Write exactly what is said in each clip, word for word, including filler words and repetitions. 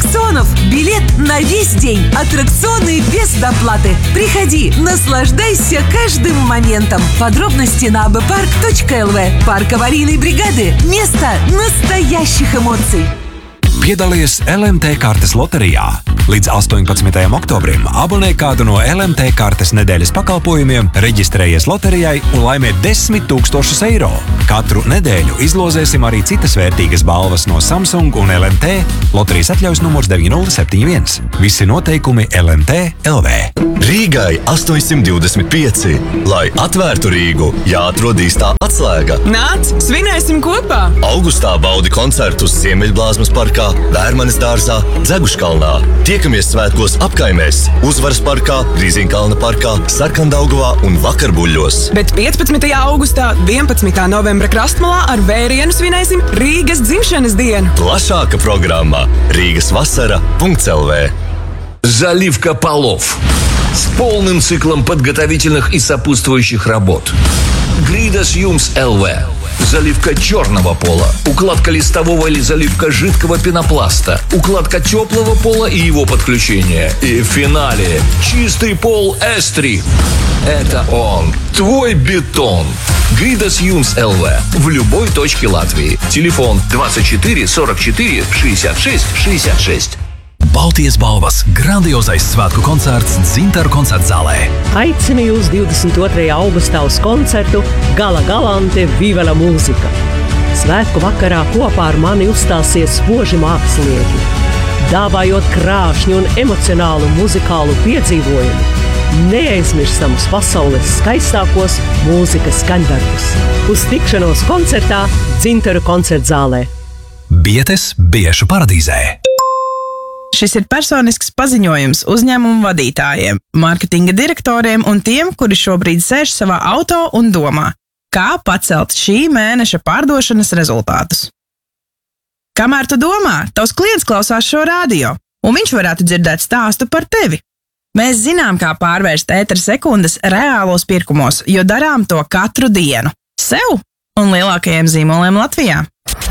аттракционов. Билет на весь день. Аттракционы без доплаты. Приходи, наслаждайся каждым моментом. Подробности на абпарк точка эл ви. Парк аварийной бригады. Место настоящих эмоций. Piedalies L M T kartes loterijā. Līdz astoņpadsmitajam oktobrim abonē kādu no L M T kartes nedēļas pakalpojumiem, reģistrējies loterijai un laimē desmit tūkstošus eiro. Katru nedēļu izlozēsim arī citas vērtīgas balvas no Samsung un L M T. Loterijas atļaujas numurs deviņi nulle septiņi viens. Visi noteikumi L M T punkt L V. Rīgai astoņsimt divdesmit pieci. Lai atvērtu Rīgu, jāatrod īstā atslēga. Nāc, svinēsim kopā! Augustā baudi koncertus Ziemeļblāzmas parkā, Vērmanes dārzā, Dzeguškalnā. Tiekamies svētkos apkaimēs, Uzvaras parkā, Grīziņkalna parkā, Sarkandaugavā un Vakarbuļļos. Bet piecpadsmitajā augustā, vienpadsmitā novembra Krastmalā ar vērienu svinēsim Rīgas dzimšanas dienu. Plašāka programmā Rīgas vasara punkt L V. Заливка полов с полным циклом подготовительных и сопутствующих работ. Гридас Юмс эл ви. Заливка черного пола, укладка листового или заливка жидкого пенопласта, укладка теплого пола и его подключение. И в финале чистый пол Эстри. Это он, твой бетон. Гридас Юмс эл ви в любой точке Латвии. Телефон двадцать четыре сорок четыре шестьдесят шесть шестьдесят шесть. Baltijas balvas grandiozais svētku koncerts Dzintaru koncerta zālē. Aicinu jūs divdesmit otrajā augustā uz koncertu Gala Galante Vivela mūzika. Svētku vakarā kopā ar mani uzstāsies spoži mākslinieki, dāvājot krāšņu un emocionālu muzikālu piedzīvojumu. Neaizmirstamus pasaules skaistākos mūzikas skaņdarbus. Uz tikšanos koncertā Dzintaru koncerta zālē. Bietes Biešu paradīzē. Šis ir personisks paziņojums uzņēmumu vadītājiem, mārketinga direktoriem un tiem, kuri šobrīd sēž savā auto un domā, kā pacelt šī mēneša pārdošanas rezultātus. Kamēr tu domā, tavs klients klausās šo radio, un viņš varētu dzirdēt stāstu par tevi. Mēs zinām, kā pārvērst ētera sekundes reālos pirkumos, jo darām to katru dienu. Sev un lielākajiem zīmoliem Latvijā.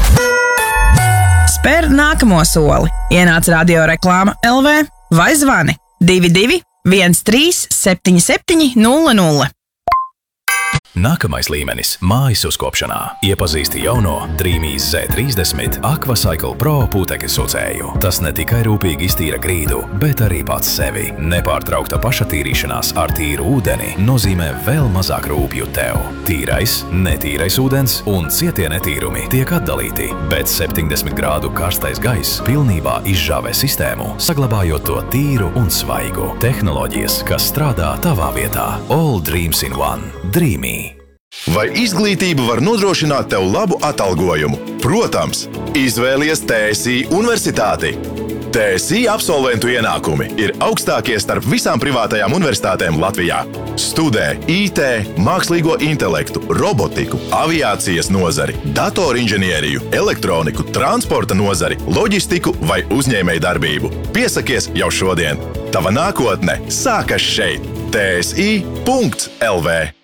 Spēr nākamo soli. Ienāc radio reklāma L V vai zvani divi divi viens trīs septiņi septiņi nulle nulle. Nākamais līmenis – mājas uzkopšanā. Iepazīsti jauno Dreamīs Z trīsdesmit Aquacycle Pro pūtekļu sucēju. Tas ne tikai rūpīgi iztīra grīdu, bet arī pats sevi. Nepārtraukta pašatīrīšanās ar tīru ūdeni nozīmē vēl mazāk rūpju tev. Tīrais, netīrais ūdens un cietie netīrumi tiek atdalīti, bet septiņdesmit grādu karstais gaiss pilnībā izžāvē sistēmu, saglabājot to tīru un svaigu. Tehnoloģijas, kas strādā tavā vietā. All dreams in one. Dreamy. Vai izglītība var nodrošināt tev labu atalgojumu? Protams, izvēlies T S I universitāti. T S I absolventu ienākumi ir augstākie starp visām privātajām universitātēm Latvijā. Studē I T, mākslīgo intelektu, robotiku, aviācijas nozari, datorinženieriju, elektroniku, transporta nozari, loģistiku vai uzņēmēju darbību. Piesakies jau šodien. Tava nākotne sākas šeit. T S I punkt L V.